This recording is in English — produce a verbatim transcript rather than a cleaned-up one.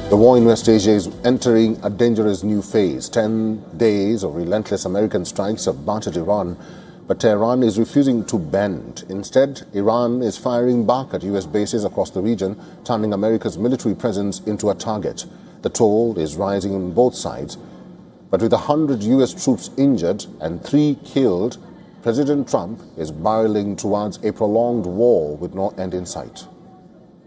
The war in West Asia is entering a dangerous new phase. Ten days of relentless American strikes have battered Iran, but Tehran is refusing to bend. Instead, Iran is firing back at U S bases across the region, turning America's military presence into a target. The toll is rising on both sides. But with one hundred U S troops injured and three killed, President Trump is barreling towards a prolonged war with no end in sight.